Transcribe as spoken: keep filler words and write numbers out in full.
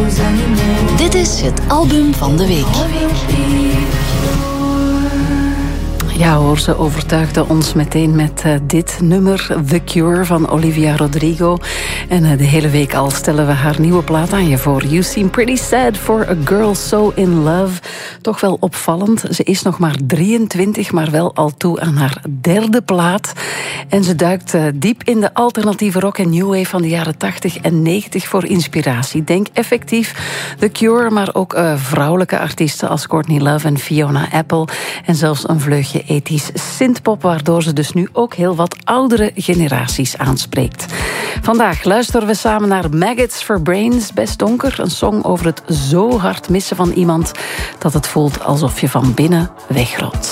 Dit is het album van de week. Ja hoor, ze overtuigde ons meteen met uh, dit nummer, The Cure van Olivia Rodrigo. En uh, de hele week al stellen we haar nieuwe plaat aan je voor. You Seem Pretty Sad for a Girl So In Love. Toch wel opvallend. Ze is nog maar drieëntwintig, maar wel al toe aan haar derde plaat. En ze duikt uh, diep in de alternatieve rock en new wave van de jaren tachtig en negentig voor inspiratie. Denk effectief The Cure, maar ook uh, vrouwelijke artiesten als Courtney Love en Fiona Apple. En zelfs een vleugje ethisch synthpop, waardoor ze dus nu ook heel wat oudere generaties aanspreekt. Vandaag luisteren we samen naar Maggots for Brains, Best Donker. Een song over het zo hard missen van iemand dat het voelt alsof je van binnen wegrot.